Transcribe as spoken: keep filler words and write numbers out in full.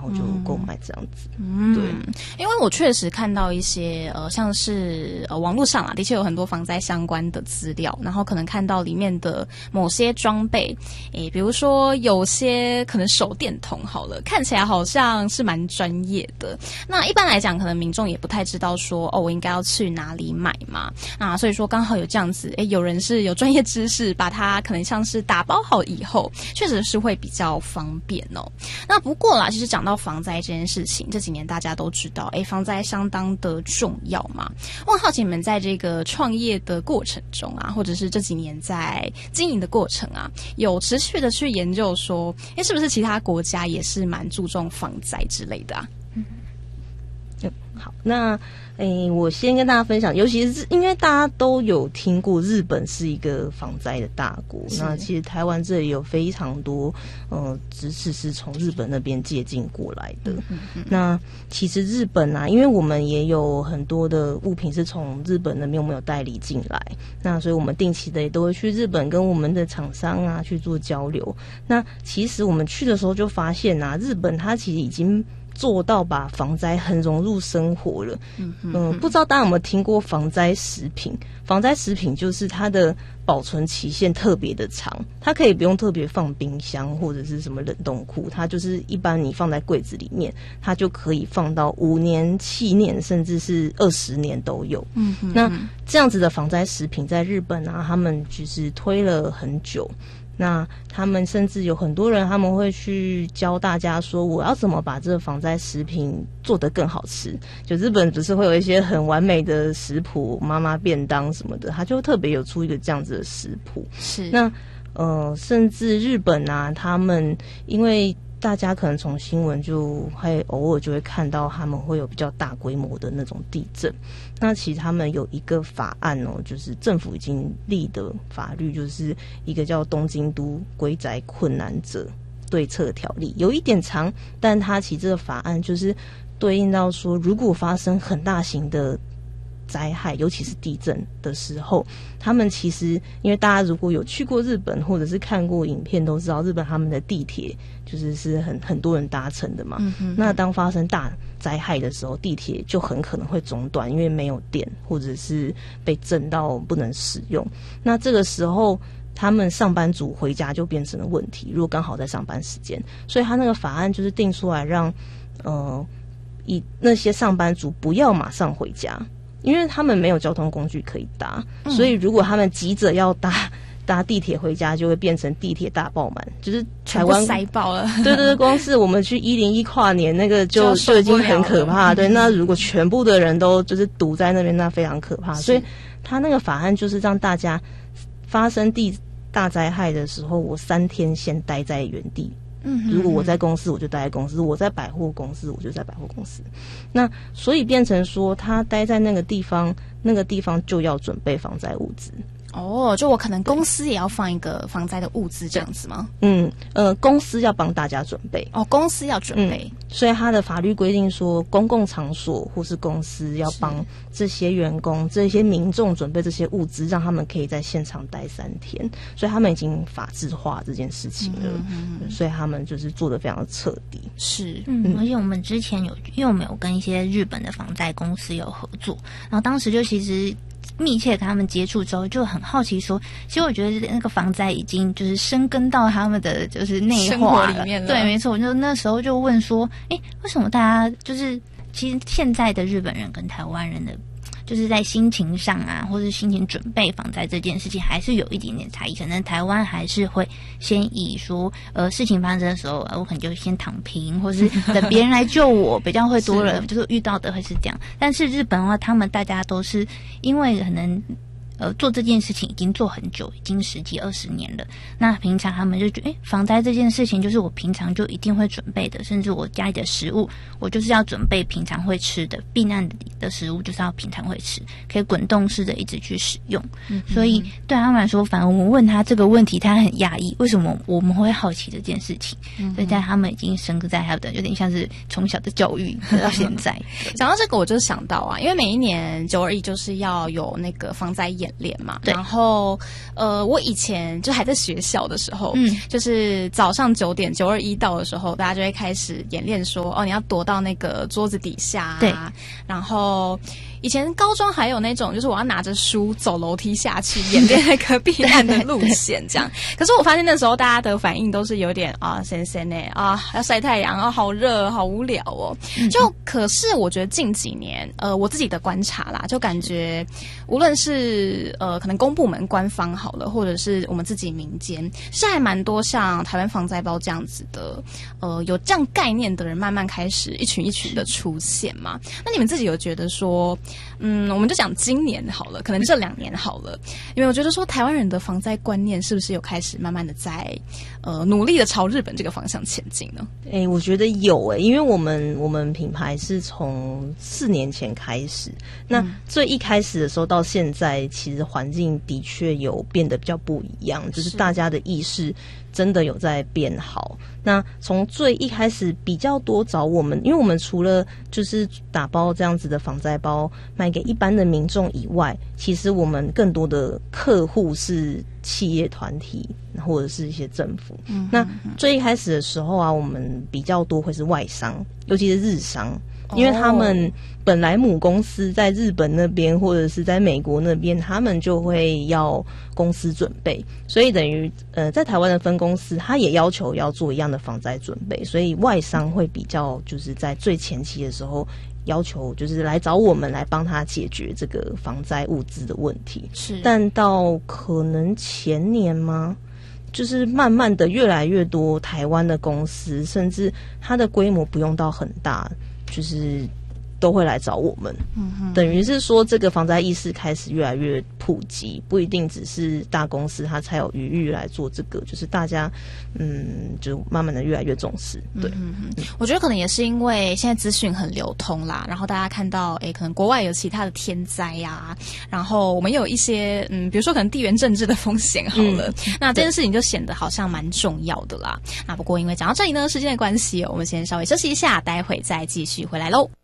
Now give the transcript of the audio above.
后就购买这样子。 嗯， 对， 因为我确实看到一些呃，像是呃网络上啊，的确有很多防灾相关的资料，然后可能看到里面的某些装备，诶，比如说有些可能手电筒好了，看起来好像是蛮专业的。那一般来讲，可能民众也不太知道说哦，我应该要去哪里买嘛。那所以说刚好有这样子，诶，有人是有专业知识，把它可能像是打包好以后，确实是会比较方便哦。那不过啦，其实讲到防灾这件事情，这几年大家都知道，诶，防灾相当的重要嘛。我很好奇你们在这个创业的过程中啊，或者是这几年在经营的过程啊，有持续的去研究说，诶，是不是其他国家也是蛮注重防灾之类的啊？ 嗯，好，那诶，我先跟大家分享，尤其是因为大家都有听过日本是一个防灾的大国，那其实台湾这里有非常多呃知识是从日本那边借鉴过来的。嗯嗯，那其实日本啊，因为我们也有很多的物品是从日本那边我们有代理进来，那所以我们定期的也都会去日本跟我们的厂商啊去做交流。那其实我们去的时候就发现啊，日本它其实已经做到把防灾很融入生活了。嗯嗯，不知道大家有没有听过防灾食品？防灾食品就是它的保存期限特别的长，它可以不用特别放冰箱或者是什么冷冻库，它就是一般你放在柜子里面，它就可以放到五年、七年，甚至是二十年都有。嗯嗯，那这样子的防灾食品在日本啊，他们就是推了很久。那他们甚至有很多人他们会去教大家说，我要怎么把这个防灾食品做得更好吃。就日本不是会有一些很完美的食谱，妈妈便当什么的，他就特别有出一个这样子的食谱。 是那呃，甚至日本啊，他们因为大家可能从新闻就会偶尔就会看到他们会有比较大规模的那种地震，那其实他们有一个法案哦，就是政府已经立的法律，就是一个叫东京都归宅困难者对策条例，有一点长，但它其实这个法案就是对应到说，如果发生很大型的灾害，尤其是地震的时候，他们其实因为大家如果有去过日本或者是看过影片都知道，日本他们的地铁就是是很很多人搭乘的嘛。嗯哼哼，那当发生大灾害的时候，地铁就很可能会中断，因为没有电或者是被震到不能使用。那这个时候他们上班族回家就变成了问题，如果刚好在上班时间，所以他那个法案就是定出来让呃以那些上班族不要马上回家，因为他们没有交通工具可以搭，嗯，所以如果他们急着要搭搭地铁回家，就会变成地铁大爆满，就是台湾塞爆了。 对对对，光是我们去一零一跨年那个就就已经很可怕。对，那如果全部的人都就是堵在那边，那非常可怕。所以他那个法案就是让大家发生地大灾害的时候，我三天先待在原地。嗯，如果我在公司，我就待在公司；我在百货公司，我就在百货公司。那所以变成说，他待在那个地方，那个地方就要准备防灾物资。 哦，就我可能公司也要放一个防灾的物资这样子吗？ 嗯，呃，公司要帮大家准备。 哦，公司要准备。 嗯，所以他的法律规定说，公共场所或是公司要帮这些员工、这些民众准备这些物资，让他们可以在现场待三天。所以他们已经法制化这件事情了。嗯嗯嗯，所以他们就是做得非常的彻底。 是，嗯，而且我们之前有，因为我们有跟一些日本的防灾公司有合作，然后当时就其实密切跟他们接触之后，就很好奇说，其实我觉得那个防灾已经就是深耕到他们的就是内化里面了。 对，没错，我就那时候就问说，哎，为什么大家就是其实现在的日本人跟台湾人的，就是在心情上啊，或是心情准备防灾这件事情，还是有一点点差异。可能台湾还是会先以说，呃，事情发生的时候，呃、我可能就先躺平，或是等别人来救我，比较会多人就是遇到的会是这样。但是日本的话，他们大家都是因为可能呃做这件事情已经做很久，已经十几二十年了。那平常他们就觉得，哎，防灾这件事情就是我平常就一定会准备的，甚至我家里的食物，我就是要准备平常会吃的，避难的食物就是要平常会吃，可以滚动式的一直去使用。嗯，所以对他们来说，反而我们问他这个问题，他很讶异，为什么我们会好奇这件事情？嗯，所以在他们已经深刻在他的有点像是从小的教育到现在。 讲到这个，我就想到啊，因为每一年九二一就是要有那个防灾演演练嘛。 对。 然后呃，我以前就还在学校的时候，嗯，就是早上九点九二一到的时候，大家就会开始演练说，哦，你要躲到那个桌子底下啊。 对。 然后以前高中还有那种，就是我要拿着书走楼梯下去演练那个避难的路线，这样。可是我发现那时候大家的反应都是有点啊，森森呢啊，要晒太阳啊，好热，好无聊哦。就可是我觉得近几年，呃，我自己的观察啦，就感觉无论是呃可能公部门官方好了，或者是我们自己民间，是还蛮多像台湾防灾包这样子的，呃，有这样概念的人慢慢开始一群一群的出现嘛。那你们自己有觉得说，嗯，我们就讲今年好了，可能这两年好了，因为我觉得说台湾人的防灾观念是不是有开始慢慢的在呃努力的朝日本这个方向前进呢？ 哎、欸，我觉得有哎、欸，因为我们我们品牌是从四年前开始，那最一开始的时候到现在，其实环境的确有变得比较不一样，就是大家的意识真的有在变好。那从最一开始比较多找我们，因为我们除了就是打包这样子的防灾包卖给一般的民众以外，其实我们更多的客户是企业团体或者是一些政府。嗯、那最一开始的时候啊，我们比较多会是外商，尤其是日商。因为他们本来母公司在日本那边或者是在美国那边，他们就会要公司准备，所以等于呃在台湾的分公司，他也要求要做一样的防灾准备，所以外商会比较就是在最前期的时候要求就是来找我们来帮他解决这个防灾物资的问题。 是， 但到可能前年吗？就是慢慢的越来越多台湾的公司，甚至它的规模不用到很大，就是都会来找我们。嗯哼，等于是说这个防灾意识开始越来越普及，不一定只是大公司它才有余裕来做这个，就是大家嗯就慢慢的越来越重视。对， 嗯哼，我觉得可能也是因为现在资讯很流通啦，然后大家看到诶可能国外有其他的天灾啊，然后我们也有一些嗯比如说可能地缘政治的风险好了，嗯、那这件事情就显得好像蛮重要的啦。那不过因为讲到这里呢，时间的关系，我们先稍微休息一下，待会再继续回来喽。